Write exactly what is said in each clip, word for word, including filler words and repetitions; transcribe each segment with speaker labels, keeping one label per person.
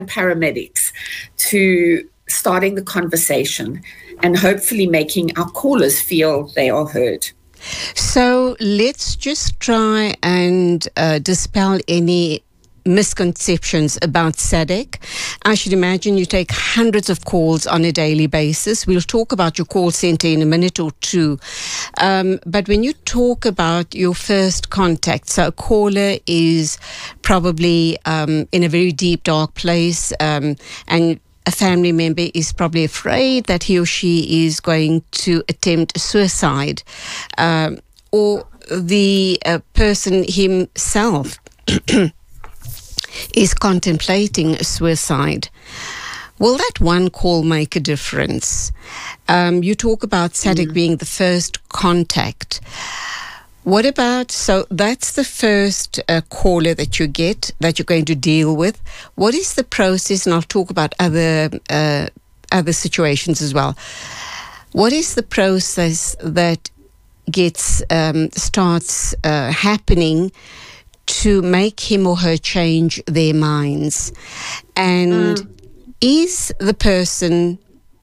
Speaker 1: paramedics to starting the conversation and hopefully making our callers feel they are heard.
Speaker 2: So let's just try and uh, dispel any misconceptions about SADAG. I should imagine you take hundreds of calls on a daily basis. We'll talk about your call center in a minute or two. Um, but when you talk about your first contact, so a caller is probably um, in a very deep, dark place, um, and a family member is probably afraid that he or she is going to attempt suicide, um, or the uh, person himself is contemplating suicide. Will that one call make a difference? Um, you talk about SADAG mm. being the first contact. What about, so that's the first uh, caller that you get, that you're going to deal with. What is the process? And I'll talk about other uh, other situations as well. What is the process that gets, um, starts uh, happening to make him or her change their minds? And mm. is the person,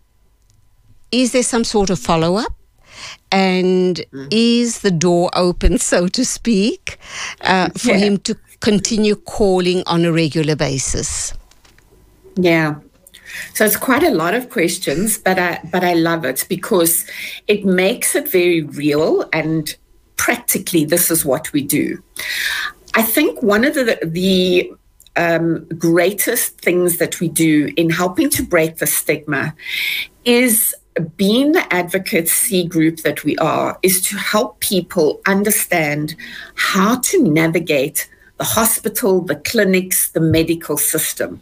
Speaker 2: is there some sort of follow-up? And mm. is the door open, so to speak, uh, for yeah. him to continue calling on a regular basis?
Speaker 1: Yeah. So it's quite a lot of questions, but I, but I love it because it makes it very real, and practically this is what we do. I think one of the, the um, greatest things that we do in helping to break the stigma is, being the advocate C group that we are, is to help people understand how to navigate the hospital, the clinics, the medical system.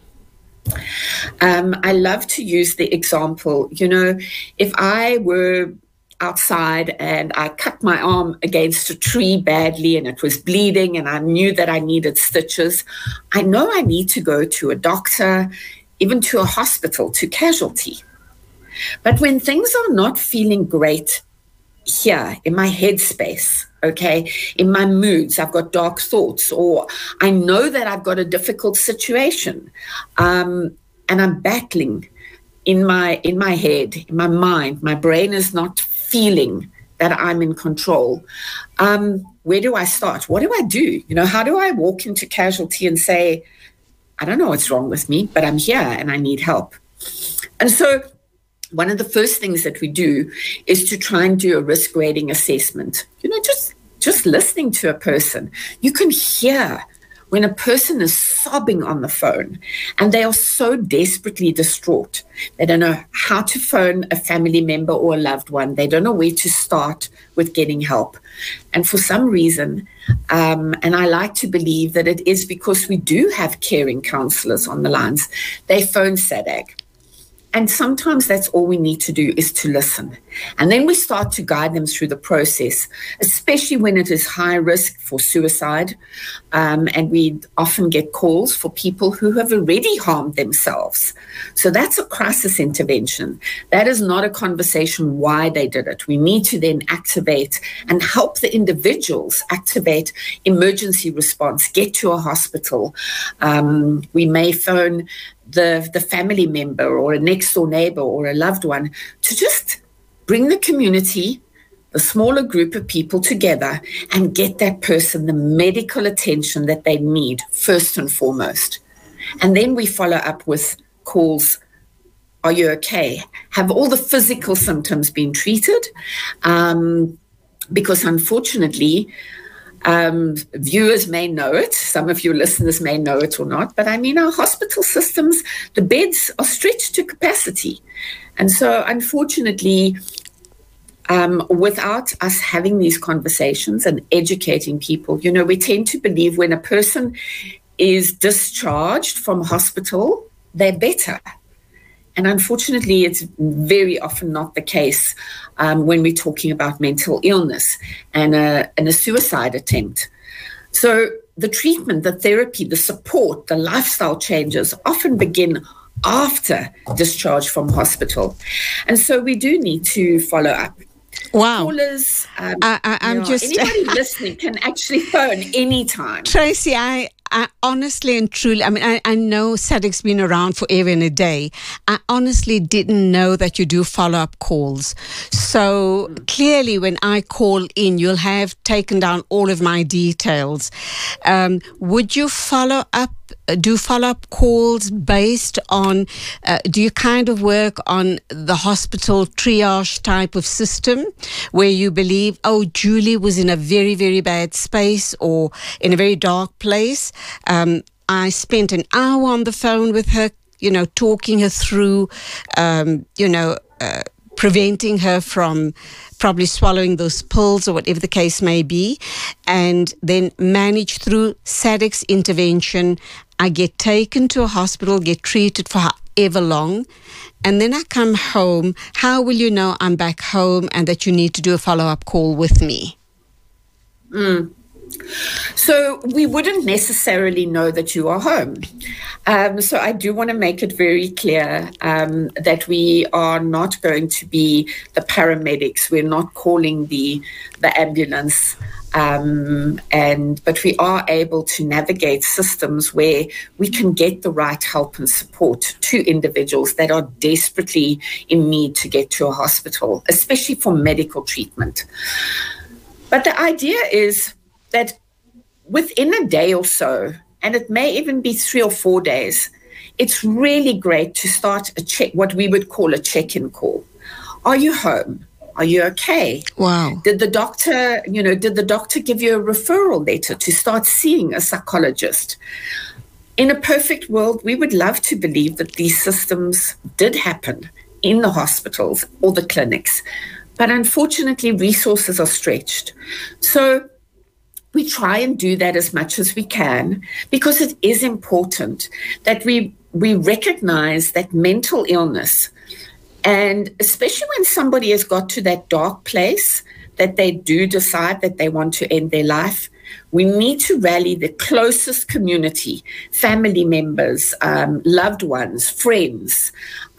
Speaker 1: Um, I love to use the example, you know, if I were outside and I cut my arm against a tree badly and it was bleeding and I knew that I needed stitches, I know I need to go to a doctor, even to a hospital, to casualty. But when things are not feeling great here in my headspace, okay, in my moods, I've got dark thoughts, or I know that I've got a difficult situation, um, and I'm battling in my in my head, in my mind, my brain is not feeling that I'm in control. Um, where do I start? What do I do? You know, how do I walk into casualty and say, I don't know what's wrong with me, but I'm here and I need help? And so one of the first things that we do is to try and do a risk rating assessment. You know, just, just listening to a person. You can hear when a person is sobbing on the phone and they are so desperately distraught. They don't know how to phone a family member or a loved one. They don't know where to start with getting help. And for some reason, um, and I like to believe that it is because we do have caring counselors on the lines, they phone SADAG. And sometimes that's all we need to do is to listen. And then we start to guide them through the process, especially when it is high risk for suicide. Um, and we often get calls for people who have already harmed themselves. So that's a crisis intervention. That is not a conversation why they did it. We need to then activate and help the individuals activate emergency response, get to a hospital. Um, we may phone the, the family member or a next door neighbor or a loved one to just bring the community, the smaller group of people together and get that person the medical attention that they need first and foremost. And then we follow up with calls. Are you okay? Have all the physical symptoms been treated? Um, because unfortunately, Um, viewers may know it, some of your listeners may know it or not, but I mean, our hospital systems, the beds are stretched to capacity. And so unfortunately, um, without us having these conversations and educating people, you know, we tend to believe when a person is discharged from hospital, they're better. And unfortunately, it's very often not the case um, when we're talking about mental illness and a, and a suicide attempt. So the treatment, the therapy, the support, the lifestyle changes often begin after discharge from hospital. And so we do need to follow up.
Speaker 2: Wow.
Speaker 1: Callers, um,
Speaker 2: I, I, I'm
Speaker 1: you know,
Speaker 2: just
Speaker 1: anybody listening can actually phone anytime.
Speaker 2: Tracy, I I honestly and truly, I mean, I, I know SADC's been around forever and a day. I honestly didn't know that you do follow-up calls. So clearly when I call in, you'll have taken down all of my details. Um, would you follow up, do follow-up calls based on, uh, do you kind of work on the hospital triage type of system where you believe, oh, Julie was in a very, very bad space or in a very dark place? Um, I spent an hour on the phone with her, you know, talking her through, um, you know, uh, preventing her from probably swallowing those pills or whatever the case may be, and then manage through SADC's intervention. I get taken to a hospital, get treated for however long, and then I come home. How will you know I'm back home and that you need to do a follow-up call with me?
Speaker 1: Mm. So we wouldn't necessarily know that you are home. Um, so I do want to make it very clear um, that we are not going to be the paramedics. We're not calling the the ambulance. Um, and but we are able to navigate systems where we can get the right help and support to individuals that are desperately in need to get to a hospital, especially for medical treatment. But the idea is that within a day or so, and it may even be three or four days, it's really great to start a check, what we would call a check-in call. Are you home? Are you okay?
Speaker 2: Wow.
Speaker 1: Did the doctor, you know, did the doctor give you a referral letter to start seeing a psychologist? In a perfect world, we would love to believe that these systems did happen in the hospitals or the clinics. But unfortunately, resources are stretched. So we try and do that as much as we can, because it is important that we we recognize that mental illness, and especially when somebody has got to that dark place that they do decide that they want to end their life, we need to rally the closest community, family members, um, loved ones, friends.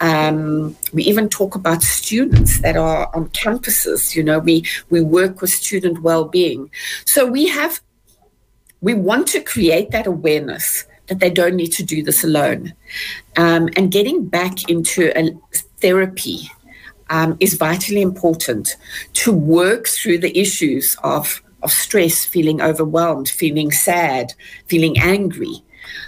Speaker 1: Um, we even talk about students that are on campuses. You know, we, we work with student well-being. So we have, we want to create that awareness that they don't need to do this alone. Um, and getting back into a therapy um, is vitally important to work through the issues of of stress, feeling overwhelmed, feeling sad, feeling angry.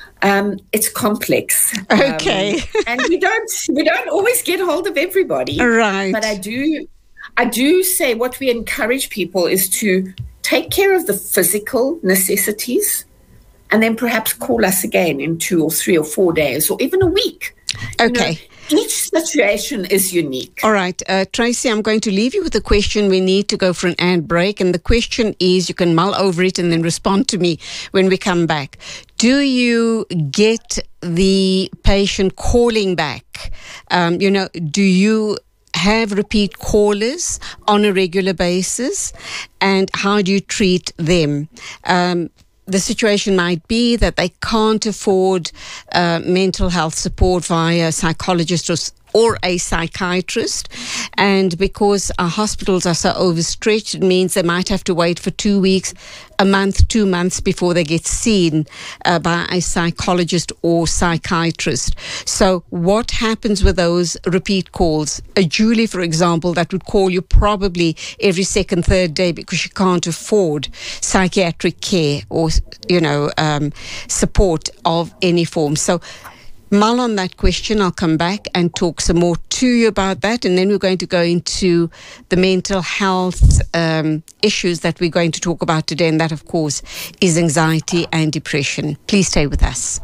Speaker 1: Um, it's complex.
Speaker 2: Okay.
Speaker 1: Um, and we don't we don't always get hold of everybody.
Speaker 2: Right.
Speaker 1: But I do I do say what we encourage people is to take care of the physical necessities and then perhaps call us again in two or three or four days or even a week.
Speaker 2: Okay.
Speaker 1: You know, each situation is unique.
Speaker 2: All right. Uh, Tracy, I'm going to leave you with a question. We need to go for an ad break. And the question is, you can mull over it and then respond to me when we come back. Do you get the patient calling back? Um, you know, do you have repeat callers on a regular basis? And how do you treat them? Um, The situation might be that they can't afford uh, mental health support via a psychologist or, or a psychiatrist. And because our hospitals are so overstretched, it means they might have to wait for two weeks, a month, two months before they get seen uh, by a psychologist or psychiatrist. So what happens with those repeat calls? A Julie, for example, that would call you probably every second, third day because she can't afford psychiatric care or, you know, um, support of any form. So mull on that question. I'll come back and talk some more to you about that. And then we're going to go into the mental health um, issues that we're going to talk about today. And that, of course, is anxiety and depression. Please stay with us.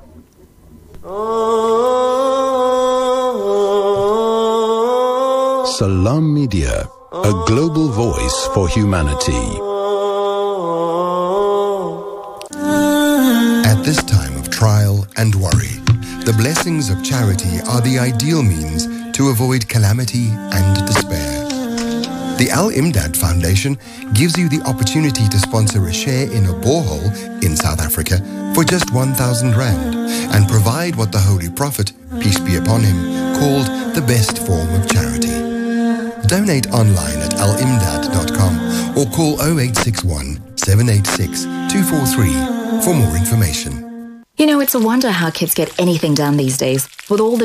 Speaker 3: Salam Media, a global voice for humanity.
Speaker 4: At this time of trial and worry, the blessings of charity are the ideal means to avoid calamity and despair. The Al-Imdad Foundation gives you the opportunity to sponsor a share in a borehole in South Africa for just one thousand rand and provide what the Holy Prophet, peace be upon him, called the best form of charity. Donate online at al imdad dot com or call oh eight six one, seven eight six, two four three for more information.
Speaker 5: You know, it's a wonder how kids get anything done these days with all the